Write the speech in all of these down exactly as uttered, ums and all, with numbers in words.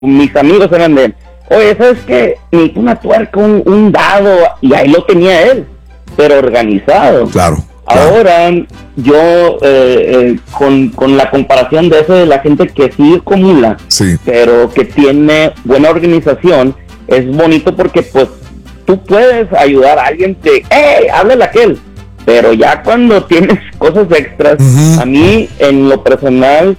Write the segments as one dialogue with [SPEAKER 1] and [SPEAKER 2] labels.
[SPEAKER 1] mis amigos eran de, oye, ¿sabes qué? Necesito una tuerca, un, un dado, y ahí lo tenía él, pero organizado.
[SPEAKER 2] Claro.
[SPEAKER 1] Ahora, claro. yo, eh, eh, con, con la comparación de eso de la gente que sí acumula,
[SPEAKER 2] sí.
[SPEAKER 1] pero que tiene buena organización, es bonito porque, pues, tú puedes ayudar a alguien de, hey, háblale a aquel, pero ya cuando tienes cosas extras, uh-huh. a mí, en lo personal,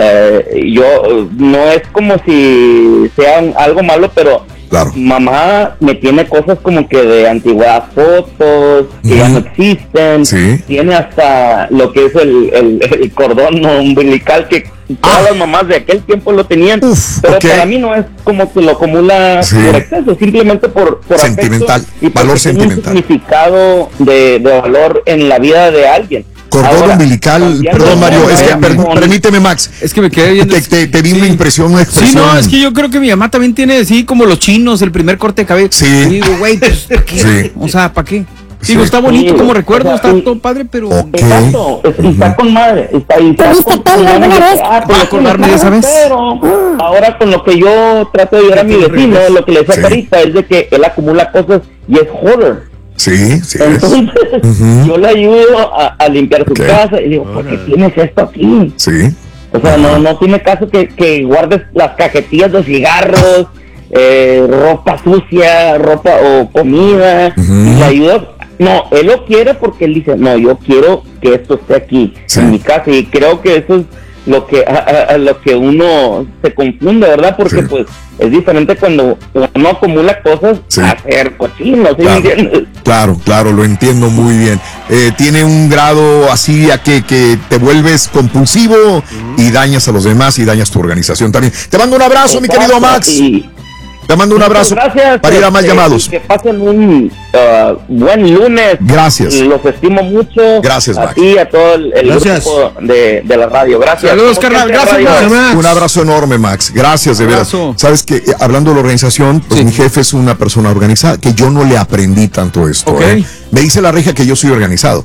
[SPEAKER 1] eh, yo, no es como si sea algo malo, pero
[SPEAKER 2] claro.
[SPEAKER 1] mamá me tiene cosas como que de antigüedad, fotos que uh-huh. ya no existen,
[SPEAKER 2] sí.
[SPEAKER 1] tiene hasta lo que es el, el, el cordón umbilical que todas ah. las mamás de aquel tiempo lo tenían. Uf, pero okay. para mí no es como que lo acumula sí. por exceso, simplemente por, por
[SPEAKER 2] sentimental,
[SPEAKER 1] y
[SPEAKER 2] valor sentimental,
[SPEAKER 1] un significado de, de valor en la vida de alguien.
[SPEAKER 2] Cordón Ahora, umbilical, perdón Mario, es que, per, permíteme Max,
[SPEAKER 3] es que me quedé viendo.
[SPEAKER 2] Te, te, te vi sí. una impresión, una expresión.
[SPEAKER 3] Sí, no, es que yo creo que mi mamá también tiene así como los chinos, el primer corte de cabello.
[SPEAKER 2] Sí.
[SPEAKER 3] Y digo, güey, pues, ¿para qué? Sí. O sea, ¿para qué? Sí. Digo, está bonito sí. como recuerdo, o sea, está y, todo padre, pero...
[SPEAKER 2] Okay.
[SPEAKER 1] Exacto, uh-huh. está con madre, está ahí.
[SPEAKER 4] ¿Tuviste pelo alguna vez?
[SPEAKER 1] Ah,
[SPEAKER 3] para acordarme de esa vez.
[SPEAKER 1] Pero ahora con lo que yo trato de ayudar a mi vecino, lo que le decía sí. ahorita es de que él acumula cosas y es hoarder.
[SPEAKER 2] Sí, sí.
[SPEAKER 1] Entonces,
[SPEAKER 2] es. Uh-huh.
[SPEAKER 1] yo le ayudo a, a limpiar su
[SPEAKER 2] okay.
[SPEAKER 1] casa y digo, ¿por qué tienes esto aquí?
[SPEAKER 2] Sí.
[SPEAKER 1] O sea, uh-huh. no, no tiene caso que, que guardes las cajetillas de cigarros, eh, ropa sucia, ropa o comida, uh-huh. y le ayudo. No, él lo quiere porque él dice, no, yo quiero que esto esté aquí, sí. en mi casa, y creo que eso es lo que a, a, lo que uno se confunde, ¿verdad? Porque sí. pues es diferente cuando uno acumula cosas sí. a hacer cochinos, ¿sí
[SPEAKER 2] claro,
[SPEAKER 1] me entiendes?
[SPEAKER 2] Claro, claro, lo entiendo muy bien. Eh, tiene un grado así a que, que te vuelves compulsivo mm. y dañas a los demás y dañas tu organización también. Te mando un abrazo, exacto, mi querido Max. Y... Te mando un abrazo.
[SPEAKER 1] Gracias,
[SPEAKER 2] para ir a más
[SPEAKER 1] eh,
[SPEAKER 2] llamados.
[SPEAKER 1] Que pasen un uh, buen lunes.
[SPEAKER 2] Gracias.
[SPEAKER 1] Los estimo mucho.
[SPEAKER 2] Gracias,
[SPEAKER 1] a
[SPEAKER 2] Max.
[SPEAKER 1] ti y a todo el, el grupo de, de la radio. Gracias.
[SPEAKER 3] Saludos, carnal. Gracias, Max. Max.
[SPEAKER 2] Un abrazo enorme, Max. Gracias, de veras. Sabes que, hablando de la organización, pues sí. mi jefe es una persona organizada, que yo no le aprendí tanto esto.
[SPEAKER 3] Okay.
[SPEAKER 2] ¿eh? Me dice la regia que yo soy organizado,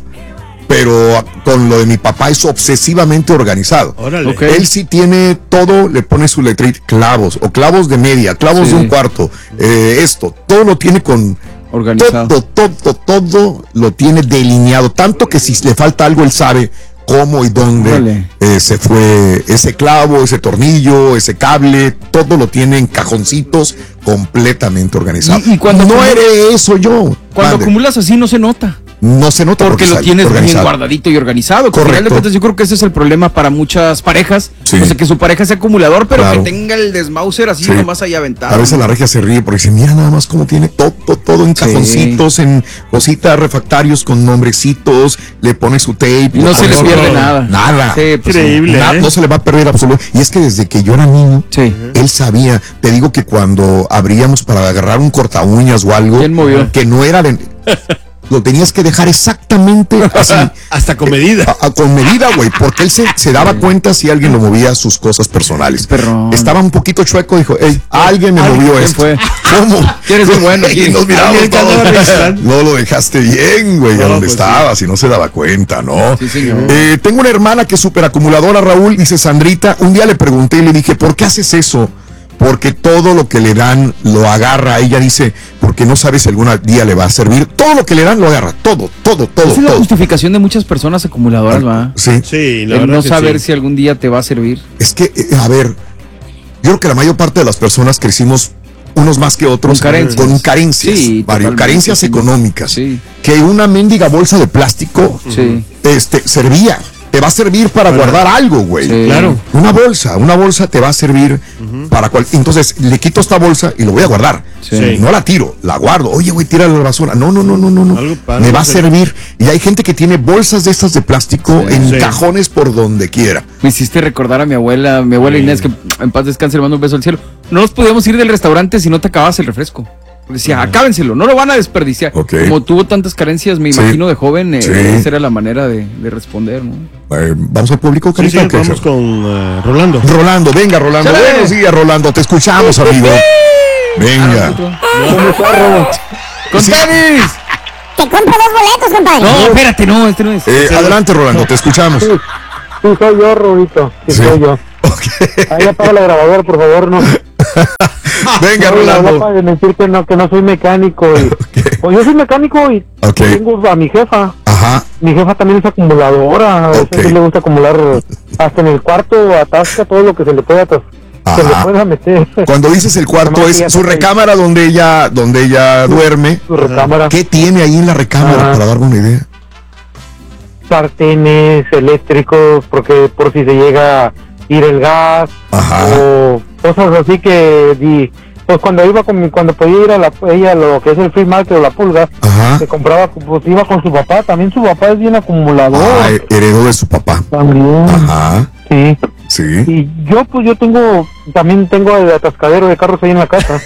[SPEAKER 2] pero con lo de mi papá es obsesivamente organizado. Okay. Él sí tiene todo, le pone su letrita, clavos, o clavos de media, clavos sí. de un cuarto, eh, esto, todo lo tiene con...
[SPEAKER 3] Organizado.
[SPEAKER 2] Todo, todo, todo lo tiene delineado, tanto que si le falta algo, él sabe cómo y dónde eh, se fue ese clavo, ese tornillo, ese cable, todo lo tiene en cajoncitos completamente organizado.
[SPEAKER 3] Y, y cuando
[SPEAKER 2] no haré eso yo.
[SPEAKER 3] Cuando madre. acumulas así no se nota.
[SPEAKER 2] No se nota
[SPEAKER 3] porque, porque lo tienes organizado. Bien guardadito y organizado. Correcto. Al final de cuentas, yo creo que ese es el problema para muchas parejas. Sí. O sea, que su pareja sea acumulador, pero claro. que tenga el desmauser así sí. nomás ahí aventado.
[SPEAKER 2] A veces la regia se ríe porque dice, mira nada más cómo tiene todo, todo en cajoncitos, sí. en cositas, refractarios con nombrecitos, le pone su tape.
[SPEAKER 3] Y no se le pierde nada.
[SPEAKER 2] Nada.
[SPEAKER 3] Sí,
[SPEAKER 2] pues,
[SPEAKER 3] increíble.
[SPEAKER 2] Nada,
[SPEAKER 3] ¿eh?
[SPEAKER 2] No se le va a perder absolutamente. Y es que desde que yo era niño,
[SPEAKER 3] sí.
[SPEAKER 2] él sabía. Te digo que cuando abríamos para agarrar un corta uñas o algo,
[SPEAKER 3] ¿quién movió?
[SPEAKER 2] Que no era de... Lo tenías que dejar exactamente así.
[SPEAKER 3] Hasta con medida.
[SPEAKER 2] A, a, con medida, güey, porque él se, se daba cuenta si alguien lo movía sus cosas personales.
[SPEAKER 3] Perrón.
[SPEAKER 2] Estaba un poquito chueco, dijo, hey, alguien me ¿Alguien movió esto.
[SPEAKER 3] Fue?
[SPEAKER 2] ¿Cómo?
[SPEAKER 3] ¿Quieres un bueno?
[SPEAKER 2] Y nos miramos todos. No lo dejaste bien, güey, no, a donde pues estabas, sí. y no se daba cuenta, ¿no?
[SPEAKER 3] Sí, señor.
[SPEAKER 2] Eh, tengo una hermana que es súper acumuladora, Raúl, dice Sandrita. Un día le pregunté y le dije, ¿por qué haces eso? Porque todo lo que le dan lo agarra. Ella dice, porque no sabe si algún día le va a servir. Todo lo que le dan lo agarra, todo, todo, todo.
[SPEAKER 3] Esa es
[SPEAKER 2] la
[SPEAKER 3] justificación de muchas personas acumuladoras, ¿va?
[SPEAKER 2] Sí.
[SPEAKER 3] Sí, la verdad no saber sí. si algún día te va a servir.
[SPEAKER 2] Es que, eh, a ver, yo creo que la mayor parte de las personas crecimos, unos más que otros,
[SPEAKER 3] con carencias,
[SPEAKER 2] con carencias,
[SPEAKER 3] sí,
[SPEAKER 2] Mario, carencias sí. económicas.
[SPEAKER 3] Sí.
[SPEAKER 2] Que una mendiga bolsa de plástico
[SPEAKER 3] sí.
[SPEAKER 2] este, servía. Te va a servir para bueno, guardar algo, güey.
[SPEAKER 3] Sí. Claro.
[SPEAKER 2] Una bolsa, una bolsa te va a servir uh-huh. para cual. Entonces, le quito esta bolsa y lo voy a guardar.
[SPEAKER 3] Sí.
[SPEAKER 2] No la tiro, la guardo. Oye, güey, tírala a la basura. No, no, no, no, no, no. Me va a servir. Y hay gente que tiene bolsas de estas de plástico sí. en sí. cajones por donde quiera.
[SPEAKER 3] Me hiciste recordar a mi abuela, mi abuela sí. Inés, que en paz descanse, le mando un beso al cielo. No nos podíamos ir del restaurante si no te acababas el refresco. Decía, acábenselo, no lo van a desperdiciar.
[SPEAKER 2] Okay.
[SPEAKER 3] Como tuvo tantas carencias, me
[SPEAKER 2] sí.
[SPEAKER 3] imagino de joven, eh,
[SPEAKER 2] sí.
[SPEAKER 3] esa era la manera de, de responder, ¿no?
[SPEAKER 2] Eh, vamos al público,
[SPEAKER 5] sí, sí, vamos con uh, Rolando.
[SPEAKER 2] Rolando, venga, Rolando.
[SPEAKER 3] ¡Chale!
[SPEAKER 2] Buenos días, Rolando, te escuchamos, amigo. Venga.
[SPEAKER 3] ¡Con
[SPEAKER 2] sí.
[SPEAKER 3] tenis!
[SPEAKER 4] Te compro dos boletos, compadre.
[SPEAKER 3] No, espérate, no, este no es.
[SPEAKER 2] Eh, adelante, Rolando, te escuchamos.
[SPEAKER 6] Sí, sí soy yo, Rubito. Sí, sí. soy yo.
[SPEAKER 2] Okay.
[SPEAKER 6] Ahí apaga la grabadora, por favor, no.
[SPEAKER 2] Venga, Rolando.
[SPEAKER 5] Para decir que no, que no soy mecánico. Y, okay. Pues yo soy mecánico y okay. tengo a mi jefa.
[SPEAKER 2] Ajá.
[SPEAKER 5] Mi jefa también es acumuladora. Okay. A veces le gusta acumular hasta en el cuarto, atasca todo lo que se le pueda atascar. Se le pueda meter.
[SPEAKER 2] Cuando dices el cuarto, es su recámara donde ella, donde ella duerme.
[SPEAKER 5] Su recámara.
[SPEAKER 2] ¿Qué tiene ahí en la recámara? Ajá. Para darme una idea.
[SPEAKER 5] Sartenes eléctricos, porque por si se llega a ir el gas.
[SPEAKER 2] Ajá.
[SPEAKER 5] O cosas así que di, pues cuando iba con mi, cuando podía ir a la, ella lo que es el free market o la pulga,
[SPEAKER 2] ajá,
[SPEAKER 5] se compraba, pues iba con su papá, también su papá es bien acumulador.
[SPEAKER 2] Ah, heredó de su papá.
[SPEAKER 5] También.
[SPEAKER 2] Ajá.
[SPEAKER 5] Sí.
[SPEAKER 2] Sí.
[SPEAKER 5] Y yo pues yo tengo, también tengo el atascadero de carros ahí en la casa.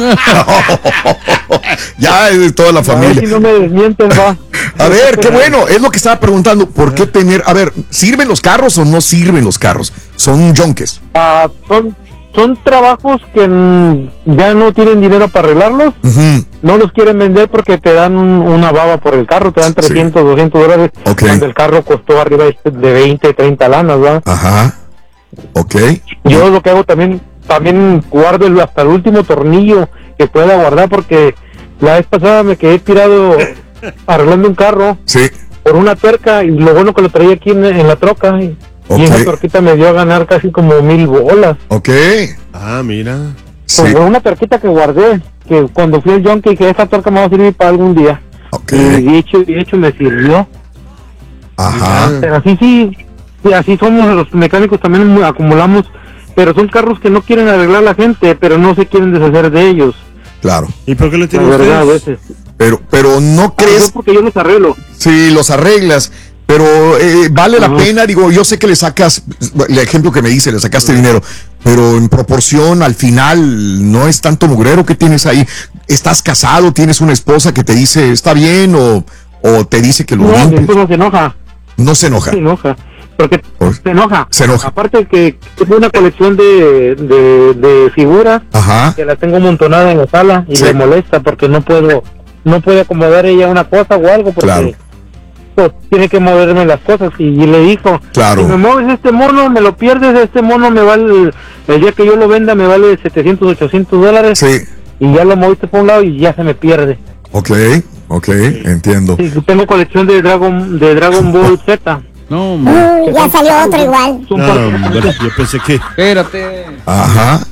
[SPEAKER 2] Ya es de toda la familia.
[SPEAKER 5] A ver si no me desmienten, va.
[SPEAKER 2] A ver, qué bueno, es lo que estaba preguntando, ¿por qué tener, a ver, ¿sirven los carros o no sirven los carros? Son junques.
[SPEAKER 5] Ah, son Son trabajos que mm, ya no tienen dinero para arreglarlos, uh-huh. no los quieren vender porque te dan un, una baba por el carro, te dan trescientos, sí. doscientos dólares,
[SPEAKER 2] okay.
[SPEAKER 5] cuando el carro costó arriba de veinte, treinta lanas, ¿verdad?
[SPEAKER 2] Ajá, ok.
[SPEAKER 5] Yo lo que hago también, también guardo el, hasta el último tornillo que pueda guardar, porque la vez pasada me quedé tirado arreglando un carro,
[SPEAKER 2] sí.
[SPEAKER 5] por una tuerca, y lo bueno que lo traía aquí en, en la troca, y Okay. Y esa torquita me dio a ganar casi como mil bolas.
[SPEAKER 2] Ok.
[SPEAKER 5] Ah, mira.
[SPEAKER 2] Sí.
[SPEAKER 5] Pues una torquita que guardé, que cuando fui al junkie, que esa torca me va a servir para algún día.
[SPEAKER 2] Ok.
[SPEAKER 5] Y de hecho, de hecho me sirvió.
[SPEAKER 2] Ajá.
[SPEAKER 5] Pero así sí, sí, así somos los mecánicos, también acumulamos, pero son carros que no quieren arreglar la gente, pero no se quieren deshacer de ellos.
[SPEAKER 2] Claro.
[SPEAKER 5] ¿Y por qué le tienen ustedes? A veces.
[SPEAKER 2] Pero, pero no crees...
[SPEAKER 5] Ah, no, porque yo los arreglo.
[SPEAKER 2] Sí, los arreglas. Pero eh, vale uh-huh. la pena, digo, yo sé que le sacas, el ejemplo que me dice, le sacaste uh-huh. dinero, pero en proporción al final no es tanto mugrero que tienes ahí. ¿Estás casado, tienes una esposa que te dice está bien o, o te dice que lo
[SPEAKER 5] no, mi esposa se enoja.
[SPEAKER 2] No se enoja.
[SPEAKER 5] Se enoja, porque
[SPEAKER 2] ¿Por?
[SPEAKER 5] se enoja.
[SPEAKER 2] Se enoja.
[SPEAKER 5] Aparte que tengo una colección de, de, de figuras,
[SPEAKER 2] ajá.
[SPEAKER 5] que la tengo amontonada en la sala y sí. me molesta porque no puedo, no puede acomodar ella una cosa o algo porque...
[SPEAKER 2] Claro.
[SPEAKER 5] Pues, tiene que moverme las cosas y, y le dijo,
[SPEAKER 2] claro.
[SPEAKER 5] si me mueves este mono, me lo pierdes, este mono me vale, el día que yo lo venda me vale setecientos, ochocientos dólares,
[SPEAKER 2] sí.
[SPEAKER 5] y ya lo moviste por un lado y ya se me pierde.
[SPEAKER 2] Ok, ok, entiendo.
[SPEAKER 5] Sí, tengo colección de Dragon de Dragon Ball Z.
[SPEAKER 3] No,
[SPEAKER 4] uh, ya salió otro igual.
[SPEAKER 5] No,
[SPEAKER 3] yo pensé que... Espérate.
[SPEAKER 2] Ajá.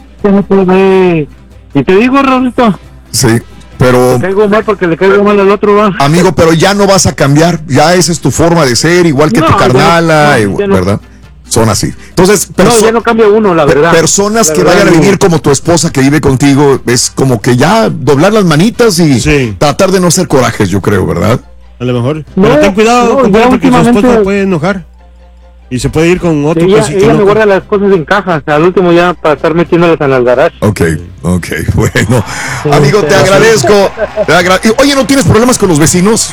[SPEAKER 5] Y te digo, Raulito.
[SPEAKER 2] Sí. Pero
[SPEAKER 5] le caigo mal porque le caigo mal al otro, ¿va?
[SPEAKER 2] Amigo, pero ya no vas a cambiar, ya esa es tu forma de ser, igual que no, tu carnala, no, igual, no. ¿verdad? Son así. Entonces,
[SPEAKER 5] perso- no, ya no cambia uno, la verdad.
[SPEAKER 2] Personas
[SPEAKER 5] la
[SPEAKER 2] que
[SPEAKER 5] verdad,
[SPEAKER 2] vayan a vivir como tu esposa que vive contigo, es como que ya doblar las manitas y sí. tratar de no hacer corajes, yo creo, ¿verdad?
[SPEAKER 5] A lo mejor. No, pero ten cuidado, no, compadre, porque últimamente... su esposa puede enojar. Y se puede ir con otro
[SPEAKER 2] sí,
[SPEAKER 5] ella, ella me guarda las cosas en cajas, al último ya para estar metiéndolas en el garage.
[SPEAKER 2] Ok, ok, bueno. Sí, amigo, te agradezco. Te agra- Oye, ¿no tienes problemas con los vecinos?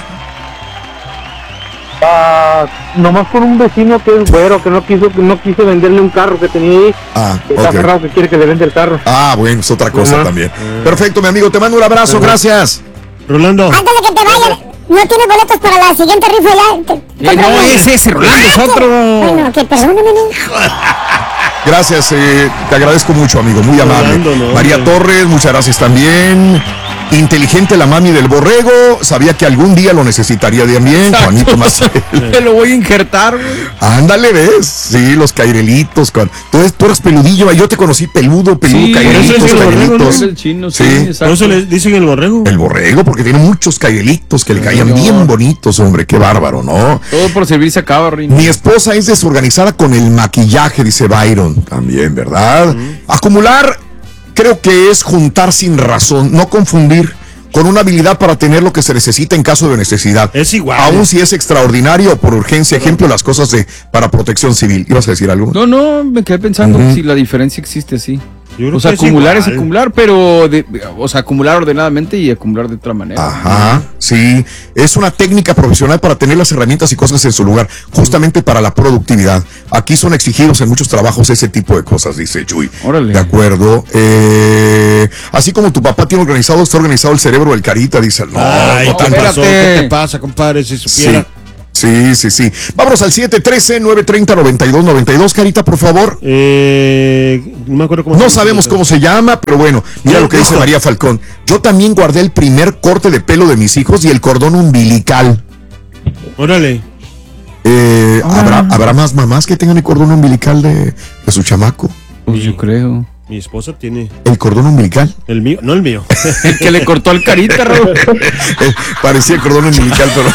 [SPEAKER 5] Ah, nomás con un vecino que es güero, que no quiso, no quiso venderle un carro que tenía ahí.
[SPEAKER 2] Ah,
[SPEAKER 5] que está
[SPEAKER 2] okay.
[SPEAKER 5] cerrado, que quiere que le venda el carro.
[SPEAKER 2] Ah, bueno, es otra cosa uh-huh. también. Uh-huh. Perfecto, mi amigo, te mando un abrazo, uh-huh. gracias.
[SPEAKER 5] Rolando.
[SPEAKER 4] Antes de que te vayas, no tienes boletos para la siguiente rifa ya. Te,
[SPEAKER 3] eh, no, es ese, Rolando, es otro.
[SPEAKER 4] Bueno, que perdóname.
[SPEAKER 2] Gracias, eh, te agradezco mucho, amigo, muy amable. Rolando, no, María no. Torres, muchas gracias también. Inteligente la mami del borrego, sabía que algún día lo necesitaría también, Juanito Maciel.
[SPEAKER 3] Te lo voy a injertar, güey.
[SPEAKER 2] Ándale, ¿ves? Sí, los cairelitos. Con... Tú, eres, tú eres peludillo, yo te conocí peludo, peludo, sí, cairelitos,
[SPEAKER 5] es el
[SPEAKER 2] cairelitos.
[SPEAKER 5] Borrego, ¿no?
[SPEAKER 3] Es el chino, sí,
[SPEAKER 2] sí.
[SPEAKER 3] exacto.
[SPEAKER 5] ¿Por eso le dicen el borrego?
[SPEAKER 2] El borrego, porque tiene muchos cairelitos que le caían no. bien bonitos, hombre, qué bárbaro, ¿no?
[SPEAKER 3] Todo por servirse a cabo, Rini.
[SPEAKER 2] Mi esposa es desorganizada con el maquillaje, dice Byron, también, ¿verdad? Mm. Acumular, creo que es juntar sin razón, no confundir con una habilidad para tener lo que se necesita en caso de necesidad.
[SPEAKER 5] Es igual.
[SPEAKER 2] Aún si es extraordinario o por urgencia. Ejemplo, las cosas de para protección civil. ¿Ibas a decir algo?
[SPEAKER 3] No, no, me quedé pensando uh-huh. si la diferencia existe así. O sea, acumular es, es acumular, pero de, o sea, acumular ordenadamente y acumular de otra manera.
[SPEAKER 2] Ajá, sí. Es una técnica profesional para tener las herramientas y cosas en su lugar, justamente para la productividad. Aquí son exigidos en muchos trabajos ese tipo de cosas, dice Chuy.
[SPEAKER 3] Órale.
[SPEAKER 2] De acuerdo. Eh, así como tu papá tiene organizado, está organizado el cerebro del Carita, dice. No,
[SPEAKER 5] Ay,
[SPEAKER 2] no
[SPEAKER 5] ¿qué pasó? ¿Qué te pasa, compadre? Si supiera.
[SPEAKER 2] Sí. Sí, sí, sí. Vámonos al siete uno tres, nueve tres cero, nueve dos nueve dos, Carita, por favor.
[SPEAKER 6] Eh, no me acuerdo cómo
[SPEAKER 2] No
[SPEAKER 6] se
[SPEAKER 2] sabemos cómo se llama, pero bueno, mira lo que dice María Falcón. Yo también guardé el primer corte de pelo de mis hijos y el cordón umbilical.
[SPEAKER 6] Órale.
[SPEAKER 2] Eh, ah. ¿habrá, ¿Habrá más mamás que tengan el cordón umbilical de, de su chamaco?
[SPEAKER 3] Pues yo creo.
[SPEAKER 6] Mi esposa tiene.
[SPEAKER 2] ¿El cordón umbilical?
[SPEAKER 6] El mío, no el mío.
[SPEAKER 3] El que le cortó al Carita, Raúl.
[SPEAKER 2] eh, parecía el cordón umbilical, pero.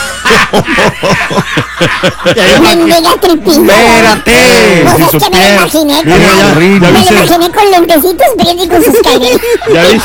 [SPEAKER 4] ¡Espérate! Pues es que me lo imaginé. Mira, ya, me lo imaginé con lentecitos, pero y con sus cadenas.
[SPEAKER 6] ¿Ya ves?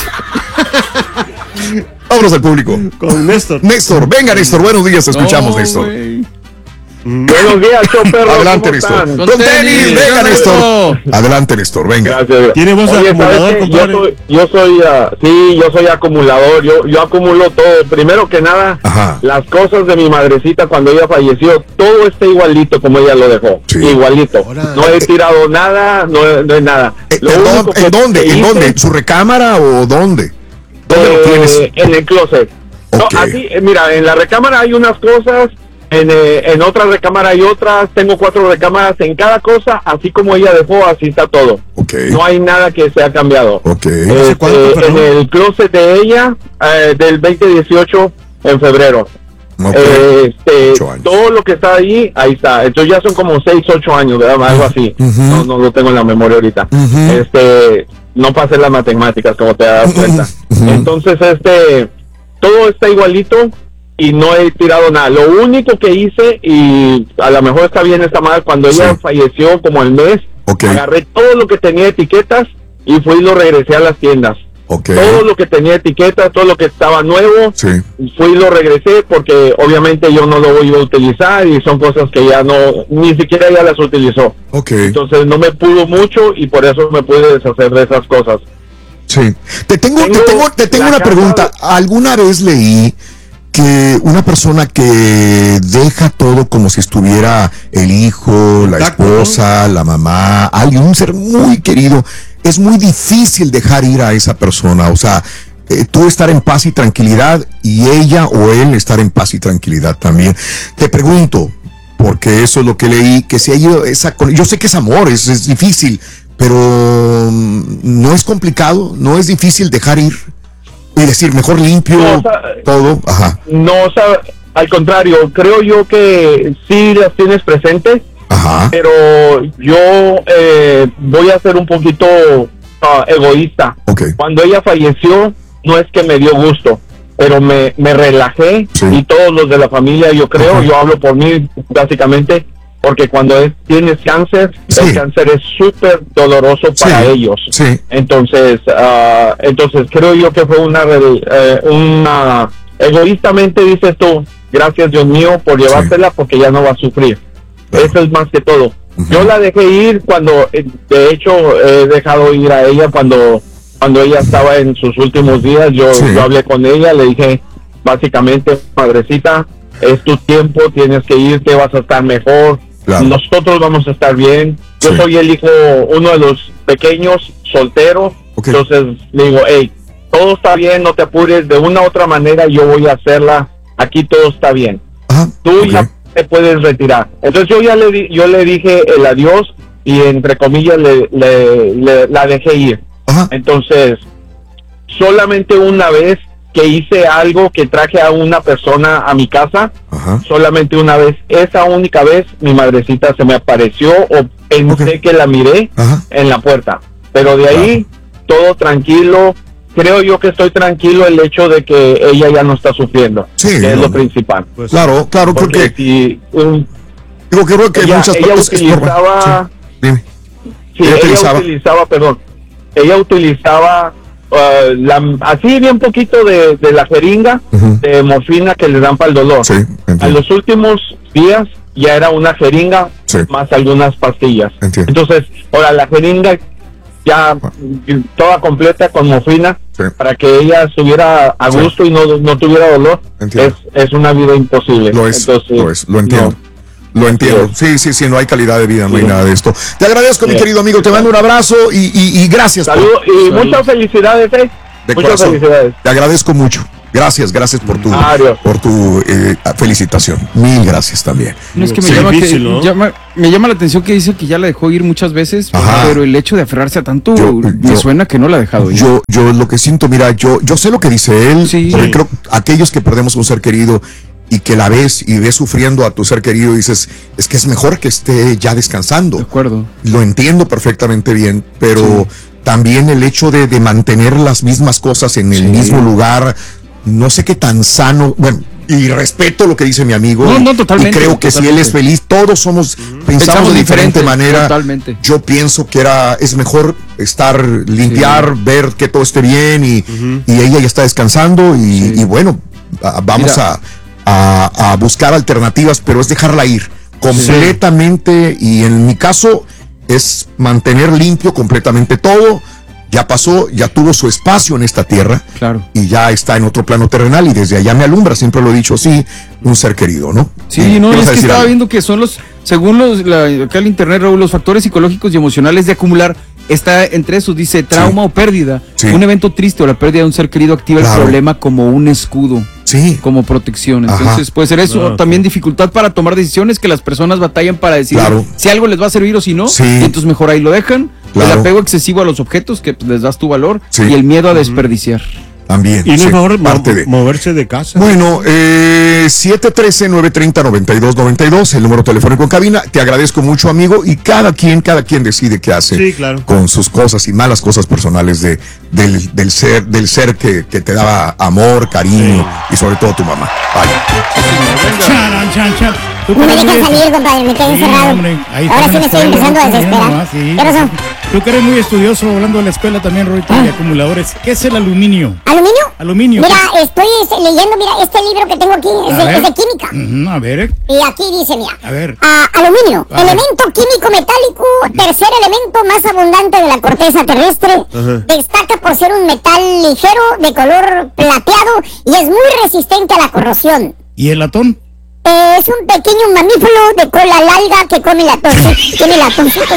[SPEAKER 2] Vámonos al público.
[SPEAKER 6] Con Néstor.
[SPEAKER 2] Néstor, venga, Néstor. Buenos días, te escuchamos, no, Néstor.
[SPEAKER 5] Wey. Buenos días, show perro.
[SPEAKER 2] Adelante, Néstor. Con, Con tenis, venga, Néstor. Adelante, Néstor, venga.
[SPEAKER 5] Gracias.
[SPEAKER 6] ¿Tiene voz de acumulador, compadre?
[SPEAKER 5] Yo soy, yo soy uh, sí, yo soy acumulador. Yo, yo acumulo todo. Primero que nada, Ajá. las cosas de mi madrecita cuando ella falleció, todo está igualito como ella lo dejó. Sí. Igualito. Ahora, no he tirado nada, no, no es nada.
[SPEAKER 2] Eh, lo perdón, ¿En dónde? ¿En dónde? ¿En su recámara o dónde? ¿Dónde
[SPEAKER 5] eh,
[SPEAKER 2] lo tienes?
[SPEAKER 5] En el closet. Okay. No, así, mira, en la recámara hay unas cosas. En, eh, en otra recámara hay otras, tengo cuatro recámaras en cada cosa, así como ella dejó, así está todo.
[SPEAKER 2] Okay.
[SPEAKER 5] No hay nada que se ha cambiado.
[SPEAKER 2] Okay.
[SPEAKER 5] Eh, eh, en el closet de ella, eh, del veinte dieciocho en febrero. Okay. Eh, este, todo lo que está ahí, ahí está. Entonces ya son como seis, ocho años, ¿verdad? Algo así. Uh-huh. No, no lo tengo en la memoria ahorita. Uh-huh. Este, no pasé las matemáticas, como te das cuenta. Uh-huh. Entonces, este, todo está igualito. Y no he tirado nada. Lo único que hice, y a lo mejor está bien esta madre, cuando ella sí. falleció como el mes, okay. agarré todo lo que tenía etiquetas y fui y lo regresé a las tiendas.
[SPEAKER 2] Okay.
[SPEAKER 5] Todo lo que tenía etiquetas, todo lo que estaba nuevo,
[SPEAKER 2] sí.
[SPEAKER 5] fui y lo regresé porque obviamente yo no lo voy a utilizar y son cosas que ya no, ni siquiera ella las utilizó.
[SPEAKER 2] Okay.
[SPEAKER 5] Entonces no me pudo mucho y por eso me pude deshacer de esas cosas.
[SPEAKER 2] Sí. Te tengo, tengo te tengo, te tengo una pregunta. ¿Alguna vez leí que una persona que deja todo como si estuviera el hijo, la esposa, la mamá, alguien, un ser muy querido, es muy difícil dejar ir a esa persona? O sea, eh, tú estar en paz y tranquilidad y ella o él estar en paz y tranquilidad también. Te pregunto, porque eso es lo que leí, que si hay esa, yo sé que es amor, es, es difícil, pero no es complicado, no es difícil dejar ir. Y decir, mejor limpio no, o sea, todo. Ajá.
[SPEAKER 5] No, o sea, al contrario, creo yo que sí las tienes presentes.
[SPEAKER 2] Ajá.
[SPEAKER 5] Pero yo eh, voy a ser un poquito uh, egoísta.
[SPEAKER 2] Okay.
[SPEAKER 5] Cuando ella falleció, no es que me dio gusto, pero me, me relajé. Sí. Y todos los de la familia, yo creo, Ajá. yo hablo por mí, básicamente, porque cuando es, tienes cáncer, sí. el cáncer es súper doloroso para
[SPEAKER 2] sí.
[SPEAKER 5] ellos.
[SPEAKER 2] Sí.
[SPEAKER 5] Entonces, uh, entonces creo yo que fue una, eh, una, egoístamente dices tú, gracias Dios mío por llevársela sí. porque ya no va a sufrir. Claro. Eso es más que todo. Uh-huh. Yo la dejé ir cuando, de hecho, he dejado ir a ella cuando, cuando ella estaba en sus últimos días. Yo, sí. yo hablé con ella, le dije, básicamente, madrecita, es tu tiempo, tienes que irte, vas a estar mejor. Claro. Nosotros vamos a estar bien. Yo sí. soy el hijo, uno de los pequeños, soltero. Okay. Entonces le digo, hey, todo está bien, no te apures. De una u otra manera yo voy a hacerla. Aquí todo está bien.
[SPEAKER 2] Ajá.
[SPEAKER 5] Tú
[SPEAKER 2] okay.
[SPEAKER 5] ya te puedes retirar. Entonces yo ya le di, yo le dije el adiós y entre comillas le, le, le la dejé ir.
[SPEAKER 2] Ajá.
[SPEAKER 5] Entonces solamente una vez que hice algo, que traje a una persona a mi casa, Ajá. solamente una vez, esa única vez mi madrecita se me apareció o pensé okay. que la miré Ajá. en la puerta, pero de ahí Ajá. todo tranquilo. Creo yo que estoy tranquilo el hecho de que ella ya no está sufriendo,
[SPEAKER 2] sí,
[SPEAKER 5] que
[SPEAKER 2] no,
[SPEAKER 5] es lo principal.
[SPEAKER 2] Pues, claro, claro, porque, porque
[SPEAKER 5] si, um,
[SPEAKER 2] digo, creo que
[SPEAKER 5] ella,
[SPEAKER 2] muchas
[SPEAKER 5] ella utilizaba,
[SPEAKER 2] sí, dime.
[SPEAKER 5] Sí, ella, ella utilizaba, utilizaba, perdón, ella utilizaba Uh, la, así bien poquito de, de la jeringa uh-huh. de morfina que le dan para el dolor.
[SPEAKER 2] Sí,
[SPEAKER 5] a los últimos días ya era una jeringa
[SPEAKER 2] sí.
[SPEAKER 5] más algunas pastillas.
[SPEAKER 2] Entiendo.
[SPEAKER 5] Entonces, ahora la jeringa ya bueno. toda completa con morfina
[SPEAKER 2] sí.
[SPEAKER 5] para que ella estuviera a gusto sí. y no, no tuviera dolor. Es, es una vida imposible.
[SPEAKER 2] Lo es,
[SPEAKER 5] Entonces,
[SPEAKER 2] lo es, lo entiendo. No. Lo entiendo. Sí, sí, sí, no hay calidad de vida, no sí. hay nada de esto. Te agradezco, sí. mi querido amigo, te mando un abrazo y, y, y gracias.
[SPEAKER 5] Saludos y
[SPEAKER 2] Salud.
[SPEAKER 5] muchas felicidades, eh.
[SPEAKER 2] De
[SPEAKER 5] muchas
[SPEAKER 2] corazón.
[SPEAKER 5] felicidades.
[SPEAKER 2] Te agradezco mucho. Gracias, gracias por tu, por tu eh, felicitación. Mil gracias también.
[SPEAKER 3] No, es que me, sí, llama difícil, que, ¿no? llama, me llama la atención que dice que ya la dejó ir muchas veces, Ajá. pero el hecho de aferrarse a tanto yo, me yo, suena que no la ha dejado ir.
[SPEAKER 2] Yo, yo lo que siento, mira, yo, yo sé lo que dice él, sí. porque creo aquellos que perdemos un ser querido y que la ves y ves sufriendo a tu ser querido, dices, es que es mejor que esté ya descansando.
[SPEAKER 3] De acuerdo.
[SPEAKER 2] Lo entiendo perfectamente bien, pero sí. también el hecho de, de mantener las mismas cosas en el sí. mismo lugar, no sé qué tan sano, bueno, y respeto lo que dice mi amigo.
[SPEAKER 3] No, no, totalmente.
[SPEAKER 2] Y creo que
[SPEAKER 3] totalmente.
[SPEAKER 2] si él es feliz, todos somos, uh-huh. pensamos, pensamos de diferente manera.
[SPEAKER 3] Totalmente.
[SPEAKER 2] Yo pienso que era, es mejor estar, limpiar, sí. ver que todo esté bien y, uh-huh. y ella ya está descansando y, sí. y bueno, vamos a, a, a buscar alternativas, pero es dejarla ir completamente sí. y en mi caso es mantener limpio completamente todo. Ya pasó, ya tuvo su espacio en esta tierra
[SPEAKER 3] claro.
[SPEAKER 2] y ya está en otro plano terrenal y desde allá me alumbra, siempre lo he dicho así, un ser querido, ¿no?
[SPEAKER 3] Sí, eh, no, es que estaba algo? viendo que son los, según los, la, acá el internet, Raúl, los factores psicológicos y emocionales de acumular, está entre esos, dice trauma sí. o pérdida, sí. un evento triste o la pérdida de un ser querido activa claro. el problema como un escudo.
[SPEAKER 2] Sí.
[SPEAKER 3] Como protección. Entonces, Ajá. puede ser eso. Claro. También dificultad para tomar decisiones que las personas batallan para decidir claro. si algo les va a servir o si no.
[SPEAKER 2] Sí.
[SPEAKER 3] Y entonces mejor ahí lo dejan. Claro. El apego excesivo a los objetos que les das tu valor sí. y el miedo a desperdiciar.
[SPEAKER 2] También.
[SPEAKER 6] Y no
[SPEAKER 2] sí,
[SPEAKER 6] es mejor
[SPEAKER 2] parte
[SPEAKER 6] mo-
[SPEAKER 2] de...
[SPEAKER 6] moverse de casa.
[SPEAKER 2] Bueno, eh, siete uno tres, nueve tres cero, nueve dos nueve dos, el número telefónico en cabina. Te agradezco mucho, amigo. Y cada quien, cada quien decide qué hace
[SPEAKER 6] sí, claro.
[SPEAKER 2] con sus cosas y malas cosas personales de, del, del ser, del ser que, que te daba amor, cariño sí. y sobre todo tu mamá. Vale.
[SPEAKER 4] Charan, chan, chan. No me dejan salir, compadre, me quedé encerrado. Ahora sí me estoy empezando a desesperar. Sí. ¿Qué pasó?
[SPEAKER 7] Tú que eres muy estudioso, hablando de la escuela también, Roito, ¿Ah? de acumuladores. ¿Qué es el aluminio?
[SPEAKER 4] ¿Aluminio?
[SPEAKER 7] Aluminio.
[SPEAKER 4] Mira, estoy leyendo, mira, este libro que tengo aquí es, de, es de química.
[SPEAKER 7] Uh-huh, a ver.
[SPEAKER 4] Y aquí dice, mira.
[SPEAKER 7] A ver.
[SPEAKER 4] Uh, aluminio,
[SPEAKER 7] a
[SPEAKER 4] elemento ver. químico metálico, tercer elemento más abundante de la corteza terrestre. Uh-huh. Destaca por ser un metal ligero, de color plateado y es muy resistente a la corrosión.
[SPEAKER 7] ¿Y el latón?
[SPEAKER 4] Eh, es un pequeño mamífero de cola larga que come latón. Tiene latoncitos.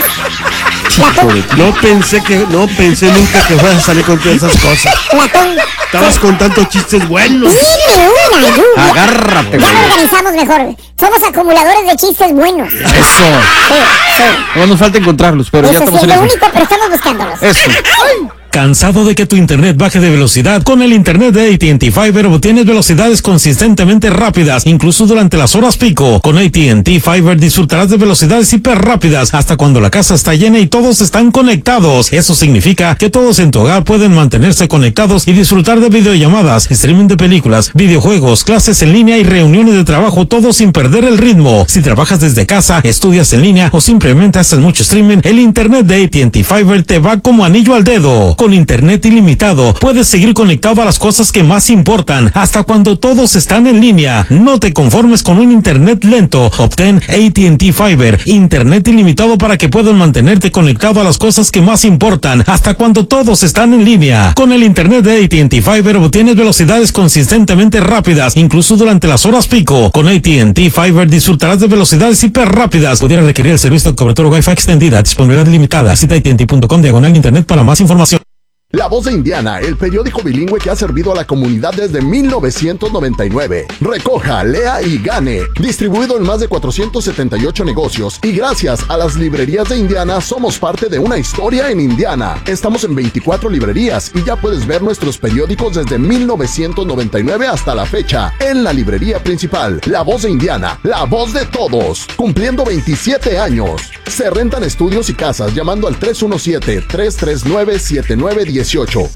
[SPEAKER 4] Latón.
[SPEAKER 6] No pensé que, no pensé nunca que fueras a salir con todas esas cosas.
[SPEAKER 4] Latón.
[SPEAKER 6] Estabas sí. contando chistes buenos.
[SPEAKER 4] Dime una, ayuda.
[SPEAKER 3] Agárrate.
[SPEAKER 4] Ya lo organizamos mejor. Somos acumuladores de chistes buenos.
[SPEAKER 3] Eso. Sí, sí. No nos falta encontrarlos, pero
[SPEAKER 4] eso
[SPEAKER 3] ya estamos
[SPEAKER 4] sí,
[SPEAKER 3] en
[SPEAKER 4] es
[SPEAKER 3] eso.
[SPEAKER 4] lo único, pero estamos buscándolos.
[SPEAKER 3] Eso.
[SPEAKER 4] Ay.
[SPEAKER 8] ¿Cansado de que tu internet baje de velocidad? Con el internet de A T and T Fiber obtienes velocidades consistentemente rápidas, incluso durante las horas pico. Con A T and T Fiber disfrutarás de velocidades hiper rápidas hasta cuando la casa está llena y todos están conectados. Eso significa que todos en tu hogar pueden mantenerse conectados y disfrutar de videollamadas, streaming de películas, videojuegos, clases en línea y reuniones de trabajo, todo sin perder el ritmo. Si trabajas desde casa, estudias en línea o simplemente haces mucho streaming, el internet de A T and T Fiber te va como anillo al dedo. Con internet ilimitado, puedes seguir conectado a las cosas que más importan, hasta cuando todos están en línea. No te conformes con un internet lento. Obtén A T and T Fiber, internet ilimitado para que puedas mantenerte conectado a las cosas que más importan, hasta cuando todos están en línea. Con el internet de A T and T Fiber obtienes velocidades consistentemente rápidas, incluso durante las horas pico. Con A T and T Fiber disfrutarás de velocidades hiper rápidas. Pudiera requerir el servicio de cobertura Wi-Fi extendida, disponibilidad limitada. Visita A T and T punto com diagonal internet para más información.
[SPEAKER 9] La Voz de Indiana, el periódico bilingüe que ha servido a la comunidad desde mil novecientos noventa y nueve. Recoja, lea y gane. Distribuido en más de cuatrocientos setenta y ocho negocios. Y gracias a las librerías de Indiana, somos parte de una historia en Indiana. Estamos en veinticuatro librerías y ya puedes ver nuestros periódicos desde mil novecientos noventa y nueve hasta la fecha. En la librería principal, La Voz de Indiana, la voz de todos. Cumpliendo veintisiete años. Se rentan estudios y casas llamando al tres uno siete, tres tres nueve, siete nueve uno ocho.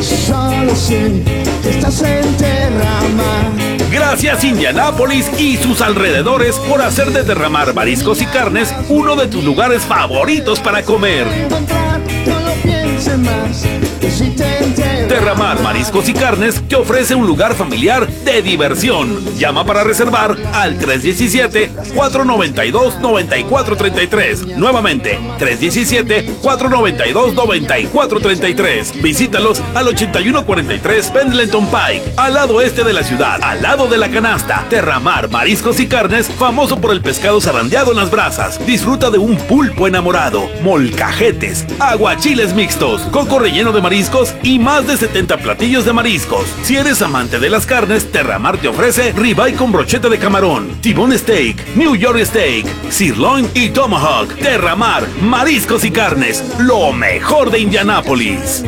[SPEAKER 10] Solo sé que estás en Terramar.
[SPEAKER 11] Gracias Indianápolis y sus alrededores por hacer de Terramar Mariscos y Carnes uno de tus lugares favoritos para comer. Terramar Mariscos y Carnes te ofrece un lugar familiar de diversión. Llama para reservar al tres uno siete, cuatro nueve dos, nueve cuatro tres tres. Nuevamente, tres uno siete, cuatro nueve dos, nueve cuatro tres tres. Visítalos al ochenta y uno cuarenta y tres Pendleton Pike, al lado este de la ciudad, al lado de la canasta. Terramar Mariscos y Carnes, famoso por el pescado zarandeado en las brasas. Disfruta de un pulpo enamorado, molcajetes, aguachiles mixtos, coco relleno de mariscos y más de setenta platillos de mariscos. Si eres amante de las carnes, Terramar te ofrece ribeye con brocheta de camarón, T-bone steak, New York steak, sirloin y tomahawk. Terramar, mariscos y carnes, lo mejor de Indianápolis.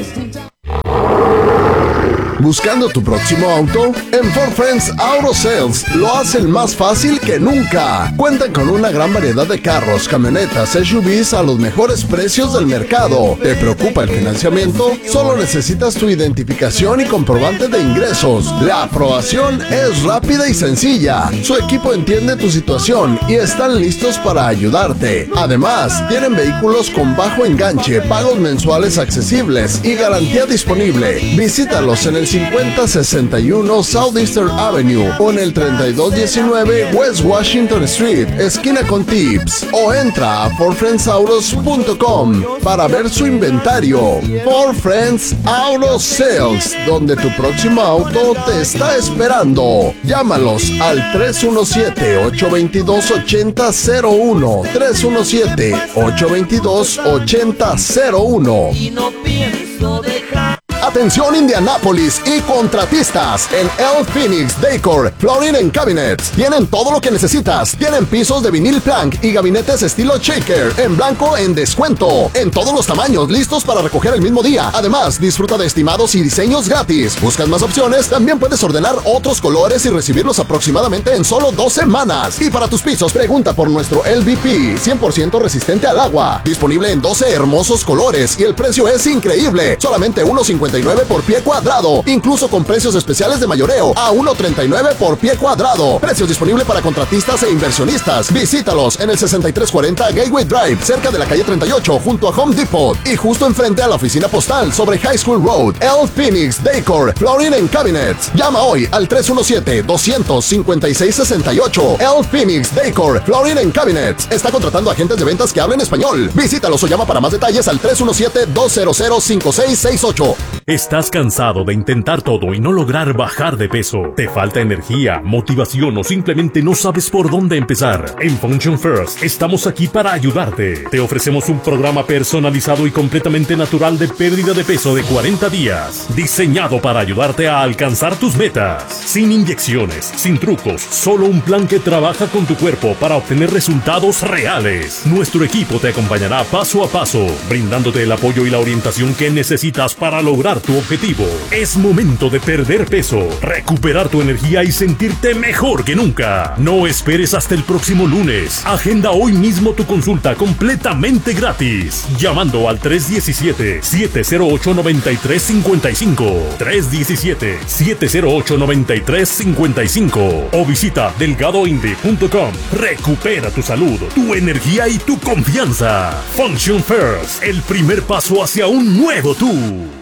[SPEAKER 9] ¿Buscando tu próximo auto? En Ford Friends Auto Sales lo hacen más fácil que nunca. Cuentan con una gran variedad de carros, camionetas, S U Vs a los mejores precios del mercado. ¿Te preocupa el financiamiento? Solo necesitas tu identificación y comprobante de ingresos. La aprobación es rápida y sencilla. Su equipo entiende tu situación y están listos para ayudarte. Además, tienen vehículos con bajo enganche, pagos mensuales accesibles y garantía disponible. Visítalos en el cincuenta sesenta y uno Southeastern Avenue o en el treinta y dos diecinueve West Washington Street, esquina con Tips, o entra a ford friends autos punto com para ver su inventario. Ford Friends Auto Sales, donde tu próximo auto te está esperando. Llámalos al tres uno siete, ocho dos dos, ocho cero cero uno, tres uno siete, ocho dos dos, ocho cero cero uno.
[SPEAKER 10] Y no pienso dejar.
[SPEAKER 9] Atención Indianápolis y contratistas, en El Phoenix Decor Flooring and Cabinets tienen todo lo que necesitas. Tienen pisos de vinil plank y gabinetes estilo shaker en blanco en descuento, en todos los tamaños, listos para recoger el mismo día. Además, disfruta de estimados y diseños gratis. ¿Buscas más opciones? También puedes ordenar otros colores y recibirlos aproximadamente en solo dos semanas. Y para tus pisos, pregunta por nuestro L V P, cien por ciento resistente al agua, disponible en doce hermosos colores y el precio es increíble, solamente uno cincuenta y nueve por pie cuadrado, incluso con precios especiales de mayoreo a uno treinta y nueve por pie cuadrado. Precios disponibles para contratistas e inversionistas. Visítalos en el sesenta y tres cuarenta Gateway Drive, cerca de la calle treinta y ocho, junto a Home Depot, y justo enfrente a la oficina postal sobre High School Road. El Phoenix Decor Flooring and Cabinets. Llama hoy al tres uno siete, dos cinco seis, seis ocho. El Phoenix Decor Flooring and Cabinets está contratando agentes de ventas que hablen español. Visítalos o llama para más detalles al tres uno siete, dos cero cero, cinco seis seis ocho.
[SPEAKER 12] ¿Estás cansado de intentar todo y no lograr bajar de peso? ¿Te falta energía, motivación o simplemente no sabes por dónde empezar? En Function First estamos aquí para ayudarte. Te ofrecemos un programa personalizado y completamente natural de pérdida de peso de cuarenta días, diseñado para ayudarte a alcanzar tus metas. Sin inyecciones, sin trucos, solo un plan que trabaja con tu cuerpo para obtener resultados reales. Nuestro equipo te acompañará paso a paso, brindándote el apoyo y la orientación que necesitas para lograr tu objetivo. Es momento de perder peso, recuperar tu energía y sentirte mejor que nunca. No esperes hasta el próximo lunes. Agenda hoy mismo tu consulta completamente gratis, llamando al tres uno siete, siete cero ocho, nueve tres cinco cinco, tres uno siete, siete cero ocho, nueve tres cinco cinco, o visita delgado indie punto com. Recupera tu salud, tu energía y tu confianza. Function First, el primer paso hacia un nuevo tú.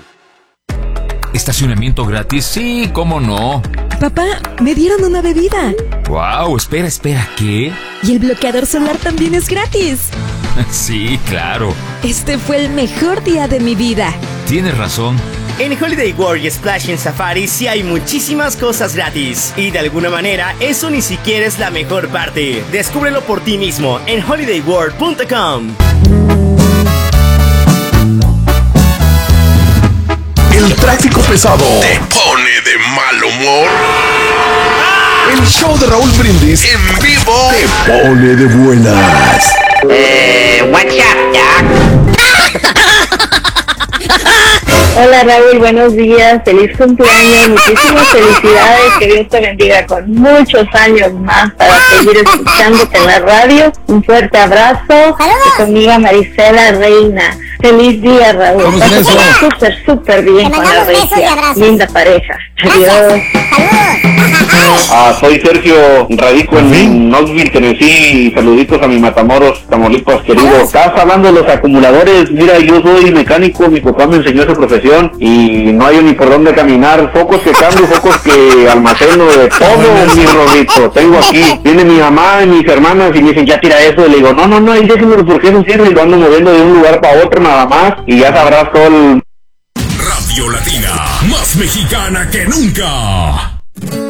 [SPEAKER 13] ¿Estacionamiento gratis? Sí, ¿cómo no?
[SPEAKER 14] Papá, me dieron una bebida.
[SPEAKER 13] Wow, espera, espera, ¿qué?
[SPEAKER 14] Y el bloqueador solar también es gratis.
[SPEAKER 13] Sí, claro.
[SPEAKER 14] Este fue el mejor día de mi vida.
[SPEAKER 13] Tienes razón.
[SPEAKER 15] En Holiday World y Splash en Safari sí hay muchísimas cosas gratis. Y de alguna manera, eso ni siquiera es la mejor parte. Descúbrelo por ti mismo en holiday world punto com.
[SPEAKER 9] El tráfico pesado
[SPEAKER 16] te pone de mal humor.
[SPEAKER 9] El show de Raúl Brindis
[SPEAKER 16] en vivo
[SPEAKER 9] te pone de buenas.
[SPEAKER 17] Eh, what's up, Doc? Hola Raúl, buenos días, feliz cumpleaños, muchísimas felicidades, que Dios te bendiga con muchos años más para seguir escuchándote en la radio. Un fuerte abrazo de tu amiga Marisela Reina. Feliz día, Raúl.
[SPEAKER 3] ¿Cómo es eso?
[SPEAKER 17] Súper, súper bien con la regia. Linda pareja. Adiós.
[SPEAKER 18] Ah, soy Sergio, radico en Knoxville, Tennessee. Saluditos a mi Matamoros, Tamaulipas, querido. Estabas hablando de los acumuladores. Mira, yo soy mecánico, mi papá me enseñó esa profesión y no hay ni por dónde caminar. Focos que cambio, focos que almaceno, de todo, mi Rodito. Tengo aquí, viene mi mamá y mis hermanas y me dicen, ya tira eso. Y le digo, no, no, no, y déjenmelo porque eso sirve. Y lo ando moviendo de un lugar para otro nada más y ya sabrás todo el...
[SPEAKER 16] Radio Latina, más mexicana que nunca.